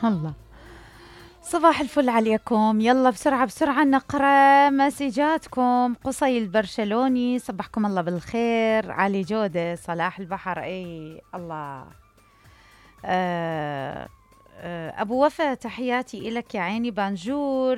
الله. صباح الفل عليكم. يلا بسرعة بسرعة نقرأ مسجاتكم. قصي البرشلوني صبحكم الله بالخير. علي جودة صلاح البحر اي الله. آه أبو وفا تحياتي إلك يا عيني. بانجور.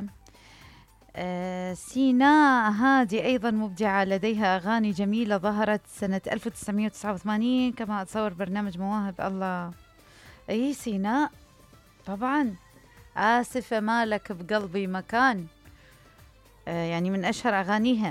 سيناء هادي أيضا مبدعة لديها أغاني جميلة ظهرت سنة 1989 كما أتصور برنامج مواهب. الله. أي سيناء طبعا. آسفة مالك بقلبي مكان. يعني من أشهر أغانيها.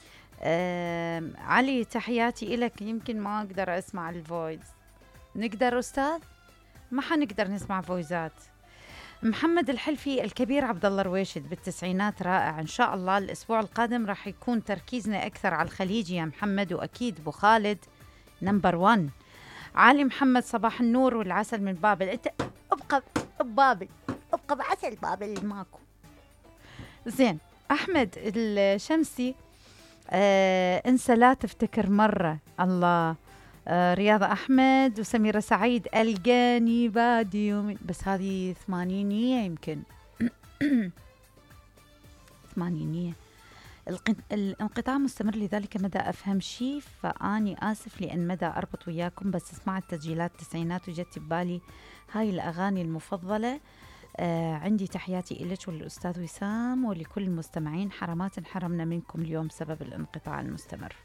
علي تحياتي إلك. يمكن ما أقدر أسمع الفويس. نقدر أستاذ؟ ما حنقدر نسمع فويزات. محمد الحلفي الكبير عبد الله رويشد بالتسعينات رائع. إن شاء الله الأسبوع القادم راح يكون تركيزنا أكثر على الخليج يا محمد. وأكيد أبو خالد نمبر 1. علي محمد صباح النور والعسل من بابل. أنت أبقى ببابل، أبقى بعسل بابل ماكو. زين. أحمد الشمسي انسى لا تفتكر مرة. الله. رياض أحمد وسميرة سعيد ألقاني بعد يومين. بس هذه ثمانينية يمكن. ثمانينية. الانقطاع مستمر لذلك مدى أفهم شيء. فأني آسف لأن مدى أربط وياكم بس سمعت تسجيلات التسعينات وجت ببالي هاي الأغاني المفضلة. عندي تحياتي إليك وللأستاذ وسام ولكل المستمعين. حرمات حرمنا منكم اليوم سبب الانقطاع المستمر.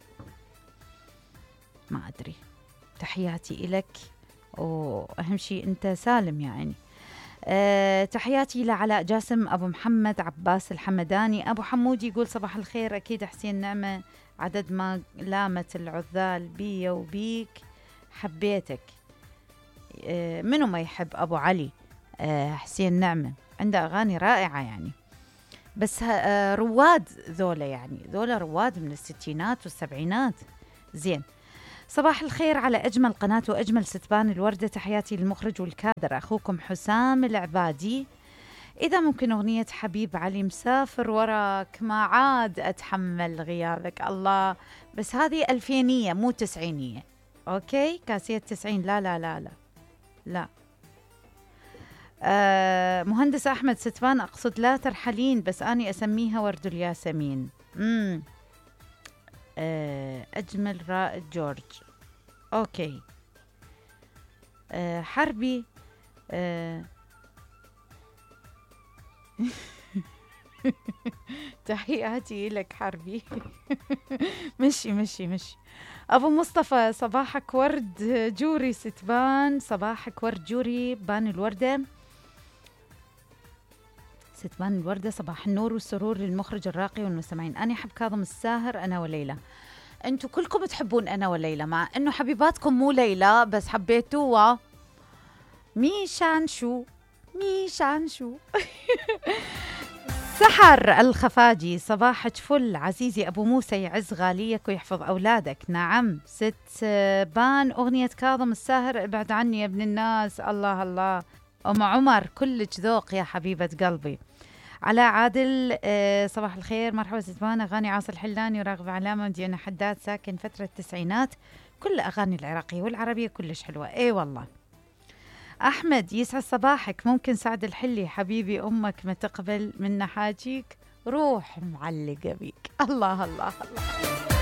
ما أدري. تحياتي إلك وأهم شيء أنت سالم يعني. تحياتي لعلاء جاسم أبو محمد عباس الحمداني. أبو حمود يقول صباح الخير. أكيد حسين نعمة عدد ما لامت العذال بي وبيك حبيتك. منو ما يحب أبو علي. حسين نعمة عنده أغاني رائعة يعني. بس رواد ذولا يعني. ذولا رواد من الستينات والسبعينات. زين. صباح الخير على أجمل قناة وأجمل ستبان الوردة. تحياتي للمخرج والكادر أخوكم حسام العبادي. إذا ممكن أغنية حبيب علي مسافر وراك ما عاد أتحمل غيابك. الله. بس هذه ألفينية مو تسعينية. أوكي كاسية 90. لا لا لا لا لا. مهندس أحمد ستبان أقصد لا ترحلين بس أني أسميها ورد الياسمين. أجمل رائد جورج. أوكي. حربي. تحياتي لك حربي. مشي مشي مشي. أبو مصطفى صباحك ورد جوري ستبان. صباحك ورد جوري بان الوردة. ستبان الوردة. صباح النور والسرور للمخرج الراقي والمستمعين. أنا أحب كاظم الساهر أنا وليلى. أنتوا كلكم تحبون أنا وليلى مع أنه حبيباتكم مو ليلى بس حبيتوها. ميشان شو ميشان شو. سحر الخفاجي صباحك فل عزيزي أبو موسى يعز غاليك ويحفظ أولادك. نعم ست بان أغنية كاظم الساهر ابعد عني يا ابن الناس. الله الله. أم عمر كلك ذوق يا حبيبة قلبي. علاء عادل صباح الخير مرحبا ستبان. أغاني عاصر الحلاني وراغب علامة ديانا حداد ساكن فترة التسعينات. كل أغاني العراقية والعربية كلش حلوة. اي والله. أحمد يسعد صباحك. ممكن سعد الحلي حبيبي أمك ما تقبل منا حاجيك روح معلقة بيك. الله الله الله.